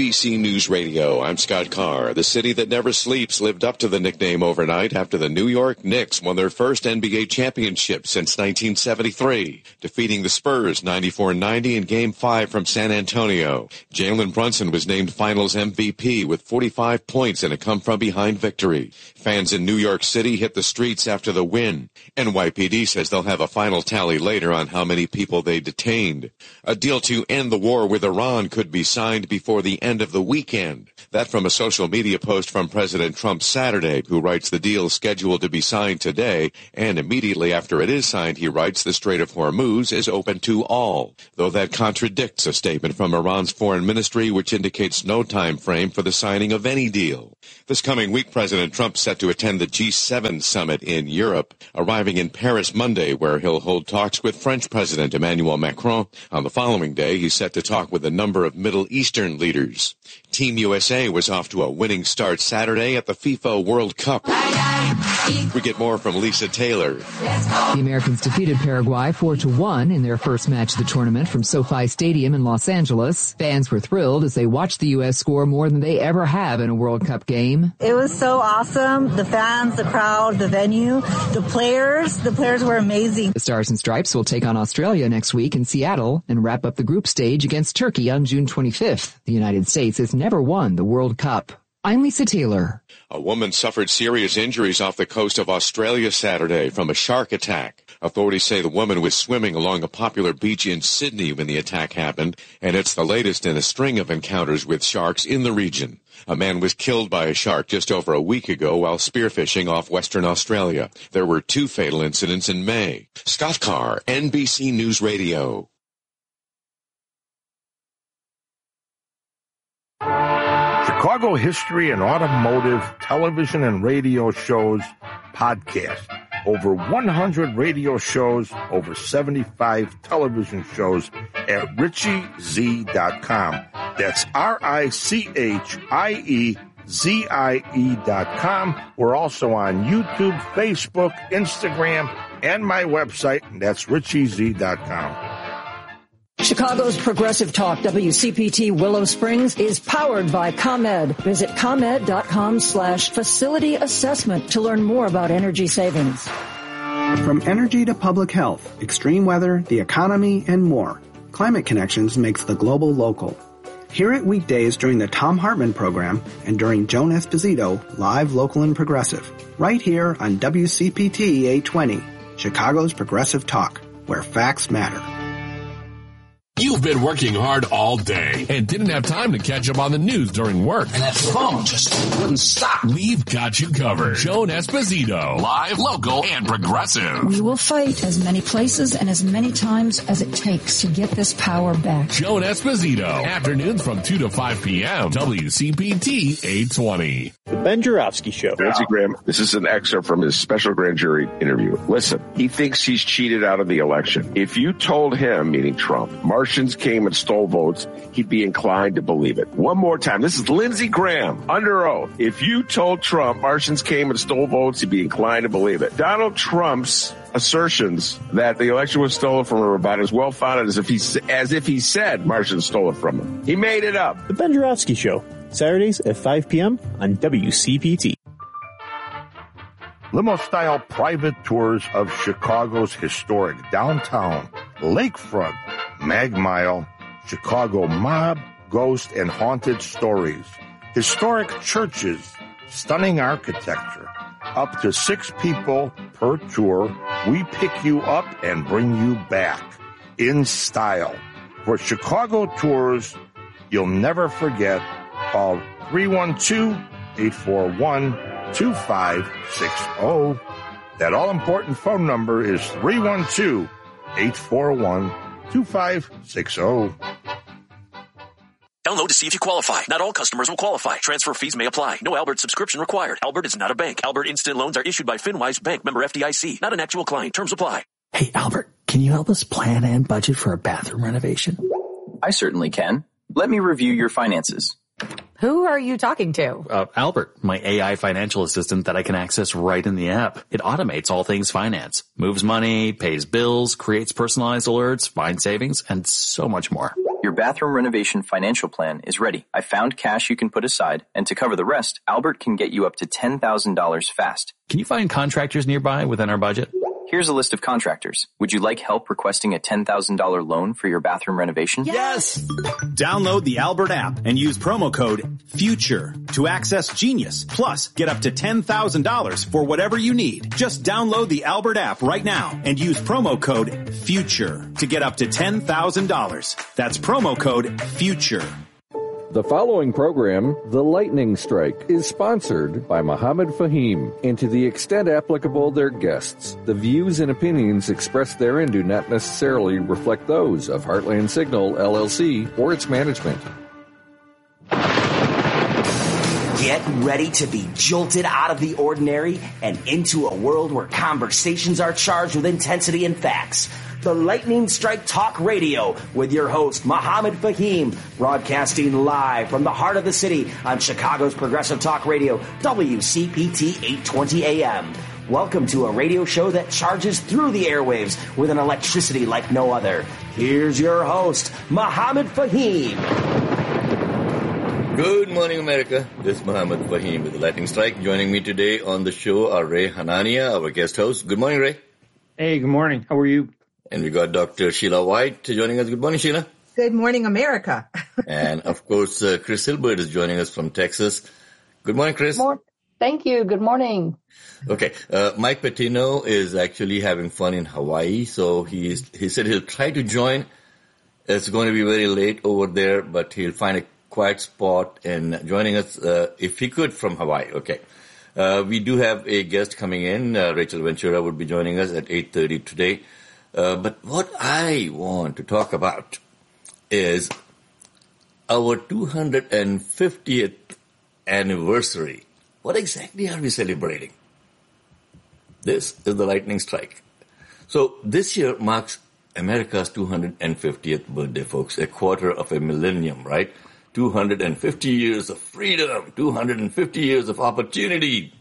NBC News Radio. I'm Scott Carr. The city that never sleeps lived up to the nickname overnight after the New York Knicks won their first NBA championship since 1973, defeating the Spurs 94-90 in Game 5 from San Antonio. Jalen Brunson was named Finals MVP with 45 points in a come-from-behind victory. Fans in New York City hit the streets after the win. NYPD says they'll have a final tally later on how many people they detained. A deal to end the war with Iran could be signed before the end of the weekend. That from a social media post from President Trump Saturday, who writes the deal is scheduled to be signed today, and immediately after it is signed, he writes the Strait of Hormuz is open to all, though that contradicts a statement from Iran's foreign ministry, which indicates no time frame for the signing of any deal. This coming week, President Trump set to attend the G7 summit in Europe, arriving in Paris Monday, where he'll hold talks with French President Emmanuel Macron. On the following day, he's set to talk with a number of Middle Eastern leaders. Team USA was off to a winning start Saturday at the FIFA World Cup. We get more from Lisa Taylor. The Americans defeated Paraguay 4-1 in their first match of the tournament from SoFi Stadium in Los Angeles. Fans were thrilled as they watched the U.S. score more than they ever have in a World Cup game. It was so awesome. The fans, the crowd, the venue, the players were amazing. The Stars and Stripes will take on Australia next week in Seattle and wrap up the group stage against Turkey on June 25th. The United States has never won the World Cup. I'm Lisa Taylor. A woman suffered serious injuries off the coast of Australia Saturday from a shark attack. Authorities say the woman was swimming along a popular beach in Sydney when the attack happened, and it's the latest in a string of encounters with sharks in the region. A man was killed by a shark just over a week ago while spearfishing off Western Australia. There were 2 fatal incidents in May. Scott Carr, NBC News Radio. Chicago History and Automotive Television and Radio Shows podcast. Over 100 radio shows, over 75 television shows at RichieZ.com. That's RichieZie.com. We're also on YouTube, Facebook, Instagram, and my website, and that's RichieZ.com. Chicago's Progressive Talk, WCPT Willow Springs, is powered by ComEd. Visit ComEd.com/facility assessment to learn more about energy savings. From energy to public health, extreme weather, the economy, and more, Climate Connections makes the global local. Hear it weekdays during the Tom Hartman program and during Joan Esposito, live, local, and progressive. Right here on WCPT 820, Chicago's Progressive Talk, where facts matter. You've been working hard all day and didn't have time to catch up on the news during work. And that phone just wouldn't stop. We've got you covered. Joan Esposito, live, local, and progressive. We will fight as many places and as many times as it takes to get this power back. Joan Esposito, afternoons from 2 to 5 p.m. WCPT 820. The Ben Joravsky Show. Lindsey Graham, this is an excerpt from his special grand jury interview. Listen, he thinks he's cheated out of the election. If you told him, meaning Trump, Martians came and stole votes, he'd be inclined to believe it. One more time. This is Lindsey Graham, under oath. If you told Trump Martians came and stole votes, he'd be inclined to believe it. Donald Trump's assertions that the election was stolen from him are about as well founded as if he said Martians stole it from him. He made it up. The Ben Joravsky Show, Saturdays at 5 p.m. on WCPT. Limo-style private tours of Chicago's historic downtown, lakefront, Mag Mile, Chicago mob, ghost, and haunted stories. Historic churches, stunning architecture. Up to 6 people per tour. We pick you up and bring you back in style. For Chicago tours you'll never forget, call 312-841-2560. That all-important phone number is 312-841-2560. Download to see if you qualify. Not all customers will qualify. Transfer fees may apply. No Albert subscription required. Albert is not a bank. Albert Instant Loans are issued by FinWise Bank, member FDIC. Not an actual client. Terms apply. Hey, Albert, can you help us plan and budget for a bathroom renovation? I certainly can. Let me review your finances. Who are you talking to? Albert, my AI financial assistant that I can access right in the app. It automates all things finance, moves money, pays bills, creates personalized alerts, finds savings, and so much more. Your bathroom renovation financial plan is ready. I found cash you can put aside, and to cover the rest, Albert can get you up to $10,000 fast. Can you find contractors nearby within our budget? Here's a list of contractors. Would you like help requesting a $10,000 loan for your bathroom renovation? Yes! Download the Albert app and use promo code FUTURE to access Genius. Plus, get up to $10,000 for whatever you need. Just download the Albert app right now and use promo code FUTURE to get up to $10,000. That's promo code FUTURE. The following program, The Lightning Strike, is sponsored by Mohammed Fahim, and to the extent applicable, their guests. The views and opinions expressed therein do not necessarily reflect those of Heartland Signal, LLC, or its management. Get ready to be jolted out of the ordinary and into a world where conversations are charged with intensity and facts. The Lightning Strike Talk Radio with your host, Mohammed Fahim, broadcasting live from the heart of the city on Chicago's Progressive Talk Radio, WCPT 820 AM. Welcome to a radio show that charges through the airwaves with an electricity like no other. Here's your host, Mohammed Fahim. Good morning, America. This is Mohammed Fahim with the Lightning Strike. Joining me today on the show are Ray Hanania, our guest host. Good morning, Ray. Hey, good morning. How are you? And we got Dr. Sheila White joining us. Good morning, Sheila. Good morning, America. And, of course, Chris Hilbert is joining us from Texas. Good morning, Chris. Thank you. Good morning. Okay. Mike Patino is actually having fun in Hawaii, so he said he'll try to join. It's going to be very late over there, but he'll find a quiet spot and joining us, if he could, from Hawaii. Okay. We do have a guest coming in. Rachel Ventura will be joining us at 8:30 today. But what I want to talk about is our 250th anniversary. What exactly are we celebrating? This is the Lightning Strike. So this year marks America's 250th birthday, folks. A quarter of a millennium, right? 250 years of freedom, 250 years of opportunity,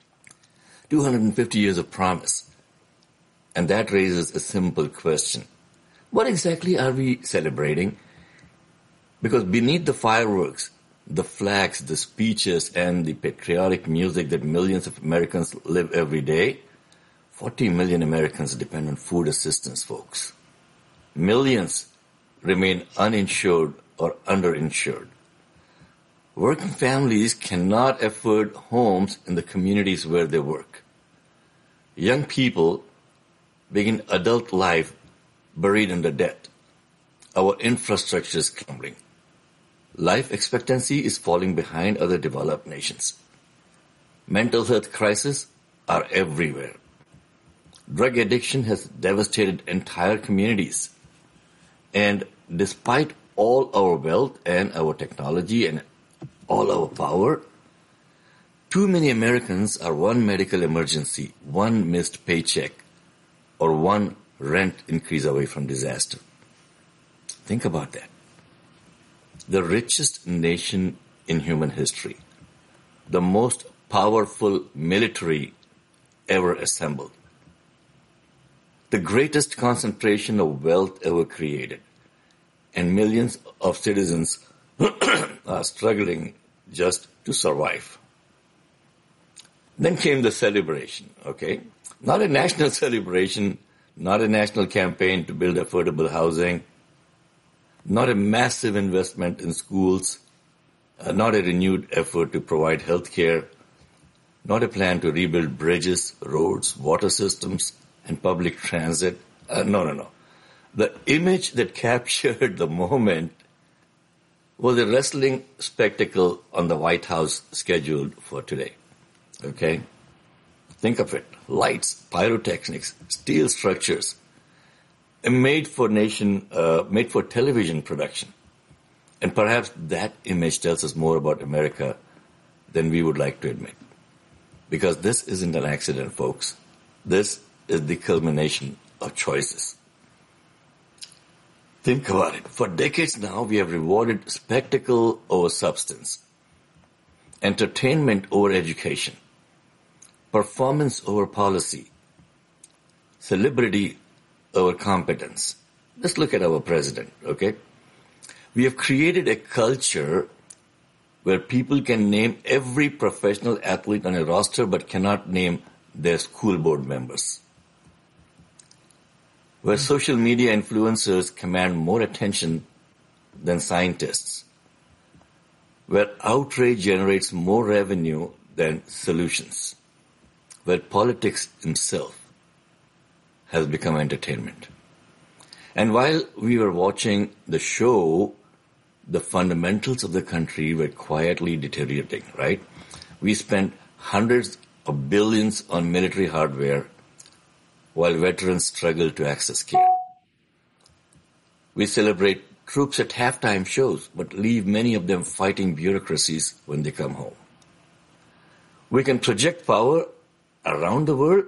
250 years of promise. And that raises a simple question. What exactly are we celebrating? Because beneath the fireworks, the flags, the speeches, and the patriotic music that millions of Americans live every day, 40 million Americans depend on food assistance, folks. Millions remain uninsured or underinsured. Working families cannot afford homes in the communities where they work. Young people begin adult life buried under debt. Our infrastructure is crumbling. Life expectancy is falling behind other developed nations. Mental health crises are everywhere. Drug addiction has devastated entire communities. And despite all our wealth and our technology and all our power, too many Americans are one medical emergency, one missed paycheck, or one rent increase away from disaster. Think about that. The richest nation in human history, the most powerful military ever assembled, the greatest concentration of wealth ever created, and millions of citizens are struggling just to survive. Then came the celebration, okay? Not a national celebration, not a national campaign to build affordable housing, not a massive investment in schools, not a renewed effort to provide health care, not a plan to rebuild bridges, roads, water systems, and public transit. No. The image that captured the moment was a wrestling spectacle on the White House scheduled for today. Okay? Think of it. Lights, pyrotechnics, steel structures, made for television production. And perhaps that image tells us more about America than we would like to admit. Because this isn't an accident, folks. This is the culmination of choices. Think about it. For decades now, we have rewarded spectacle over substance, entertainment over education, performance over policy, celebrity over competence. Just look at our president, okay? We have created a culture where people can name every professional athlete on a roster but cannot name their school board members. Where social media influencers command more attention than scientists. Where outrage generates more revenue than solutions. Where politics himself has become entertainment. And while we were watching the show, the fundamentals of the country were quietly deteriorating, right? We spent hundreds of billions on military hardware while veterans struggle to access care. We celebrate troops at halftime shows, but leave many of them fighting bureaucracies when they come home. We can project power around the world,